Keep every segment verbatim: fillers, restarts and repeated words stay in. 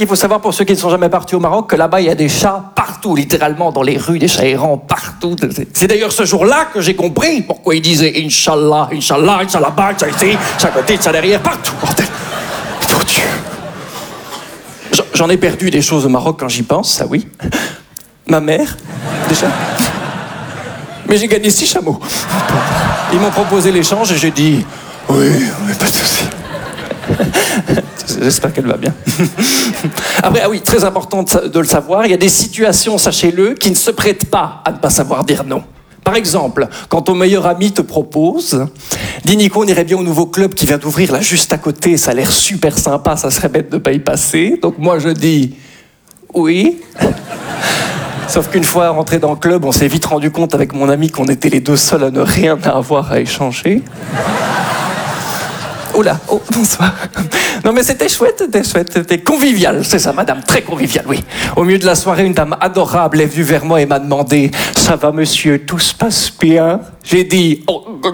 qu'il faut savoir pour ceux qui ne sont jamais partis au Maroc, que là-bas, il y a des chats partout, littéralement, dans les rues, des chats errants partout. C'est d'ailleurs ce jour-là que j'ai compris pourquoi ils disaient « Inch'Allah, Inch'Allah, Inch'Allah bas, Inch'Allah ici, Inch'Allah côté, Inch'Allah derrière, partout, bordel. » Mon Dieu. J'en ai perdu des choses au Maroc quand j'y pense, ça oui. Ma mère, déjà. Mais j'ai gagné six chameaux. Ils m'ont proposé l'échange et j'ai dit « Oui, oui, pas de souci. » J'espère qu'elle va bien. Après, ah oui, très important de le savoir, il y a des situations, sachez-le, qui ne se prêtent pas à ne pas savoir dire non. Par exemple, quand ton meilleur ami te propose, dis Nico, on irait bien au nouveau club qui vient d'ouvrir là juste à côté, ça a l'air super sympa, ça serait bête de ne pas y passer. Donc moi je dis oui. Sauf qu'une fois rentré dans le club, on s'est vite rendu compte avec mon ami qu'on était les deux seuls à ne rien avoir à échanger. Oula, oh, bonsoir. Non mais c'était chouette, c'était chouette, c'était convivial, c'est ça madame, très convivial, oui. Au milieu de la soirée, une dame adorable est venue vers moi et m'a demandé « Ça va monsieur, tout se passe bien ?» J'ai dit oh, «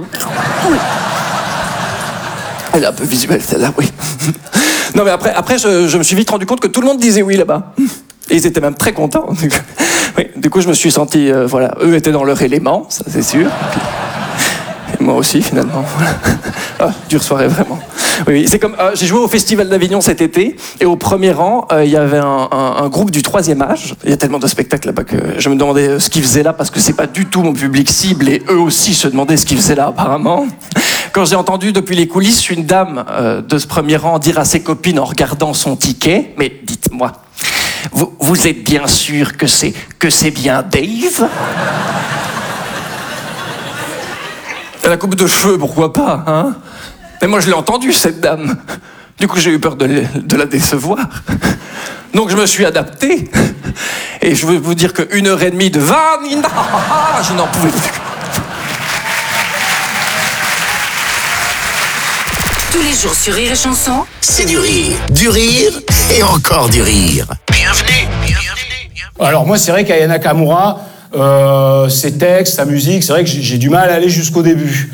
Elle est un peu visuelle celle-là, oui. » Non mais après, après je, je me suis vite rendu compte que tout le monde disait oui là-bas. Et ils étaient même très contents. Oui, du coup je me suis senti, euh, voilà, eux étaient dans leur élément, ça c'est sûr. Et moi aussi, finalement. Ah, dure soirée, vraiment. Oui, c'est comme, euh, j'ai joué au Festival d'Avignon cet été, et au premier rang, euh, il y avait un, un, un groupe du troisième âge. Il y a tellement de spectacles là-bas que je me demandais ce qu'ils faisaient là, parce que c'est pas du tout mon public cible, et eux aussi se demandaient ce qu'ils faisaient là, apparemment. Quand j'ai entendu depuis les coulisses une dame euh, de ce premier rang dire à ses copines en regardant son ticket, mais dites-moi, vous, vous êtes bien sûr que c'est, que c'est bien Dave ? La coupe de cheveux, pourquoi pas, hein? Mais moi, je l'ai entendue, cette dame. Du coup, j'ai eu peur de, de la décevoir. Donc, je me suis adapté. Et je veux vous dire qu'une heure et demie de Vanina, je n'en pouvais plus. Tous les jours sur Rire et Chanson, c'est du rire, du rire et encore du rire. Bienvenue, bienvenue, bienvenue. Alors moi, c'est vrai qu'Aya Nakamura, euh, ses textes, sa musique, c'est vrai que j'ai, j'ai du mal à aller jusqu'au début.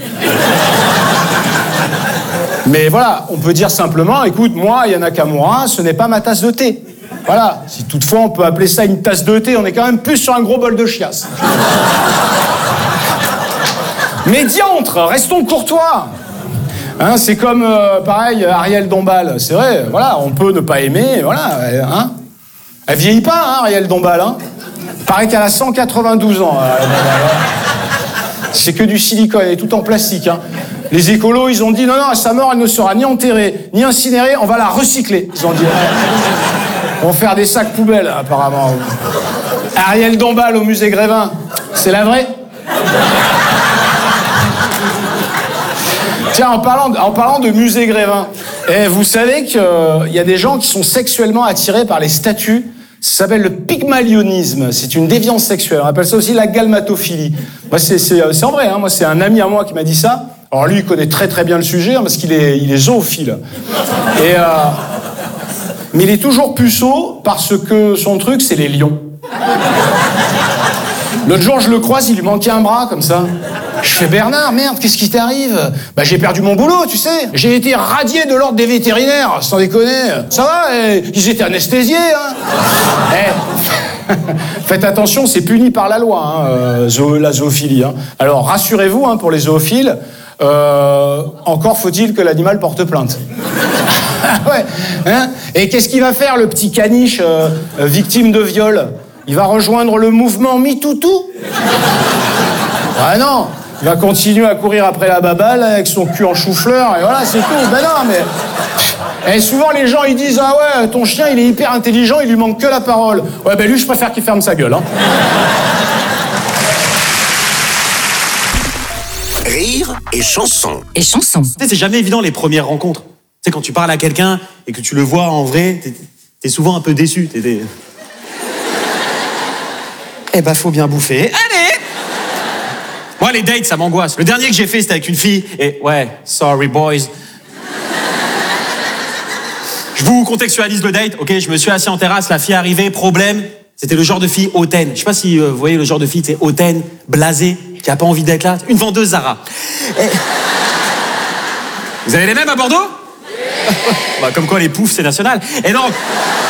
Mais voilà, on peut dire simplement, écoute, moi, Aya Nakamura, ce n'est pas ma tasse de thé. Voilà, si toutefois on peut appeler ça une tasse de thé, on est quand même plus sur un gros bol de chiasse. Mais diantre, restons courtois. Hein, c'est comme, euh, pareil, Ariel Dombal. C'est vrai, voilà, on peut ne pas aimer, voilà, hein. Elle vieillit pas, hein, Ariel Dombal, hein. Paraît qu'elle a cent quatre-vingt-douze ans. Euh, c'est que du silicone, elle est tout en plastique, hein. Les écolos, ils ont dit, non, non, à sa mort, elle ne sera ni enterrée, ni incinérée, on va la recycler. Ils ont dit, on va faire des sacs poubelles, apparemment. Ariel Dombal au musée Grévin, c'est la vraie ? Tiens, en parlant, de, en parlant de musée Grévin, eh, vous savez qu'il euh, y a des gens qui sont sexuellement attirés par les statues. Ça s'appelle le pygmalionisme. C'est une déviance sexuelle. On appelle ça aussi la galmatophilie. Moi, c'est, c'est, c'est en vrai. Hein. Moi, c'est un ami à moi qui m'a dit ça. Alors lui, il connaît très très bien le sujet hein, parce qu'il est, il est zoophile. Et, euh, mais il est toujours puceau parce que son truc, c'est les lions. L'autre jour, je le croise, il lui manquait un bras comme ça. Je fais Bernard, merde, qu'est-ce qui t'arrive ? Bah j'ai perdu mon boulot, tu sais. J'ai été radié de l'ordre des vétérinaires, sans déconner. Ça va, eh, ils étaient anesthésiés, hein. Eh, faites attention, c'est puni par la loi, hein, euh, zo- la zoophilie. Hein. Alors rassurez-vous, hein, pour les zoophiles, euh, encore faut-il que l'animal porte plainte. Ouais, hein. Et qu'est-ce qu'il va faire, le petit caniche euh, euh, victime de viol ? Il va rejoindre le mouvement MeTooToo ? Ah non, il va continuer à courir après la baballe avec son cul en chou-fleur et voilà, c'est tout. Ben non, mais... Et souvent, les gens, ils disent « Ah ouais, ton chien, il est hyper intelligent, il lui manque que la parole. » Ouais, ben lui, je préfère qu'il ferme sa gueule, hein. Rire et chanson. et Chanson. Tu sais, c'est jamais évident les premières rencontres. Tu sais, quand tu parles à quelqu'un et que tu le vois en vrai, t'es, t'es souvent un peu déçu. T'es, t'es... Eh ben, faut bien bouffer. Allez! Moi, les dates, ça m'angoisse. Le dernier que j'ai fait, c'était avec une fille. Et ouais, sorry boys. Je vous contextualise le date. Ok, je me suis assis en terrasse, la fille est arrivée, problème. C'était le genre de fille hautaine. Je sais pas si euh, vous voyez le genre de fille, c'est hautaine, blasée, qui a pas envie d'être là. Une vendeuse Zara. Et... Vous avez les mêmes à Bordeaux? Bah, comme quoi les poufs, c'est national. Et donc...